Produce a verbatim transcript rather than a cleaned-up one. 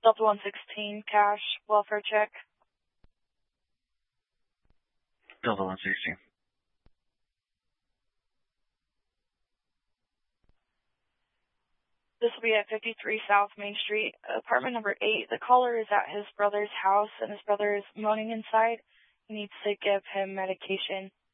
Delta one sixteen, cash, welfare check. Delta one sixteen. This will be at fifty-three South Main Street, apartment number eight. The caller is at his brother's house, and his brother is moaning inside. He needs to give him medication.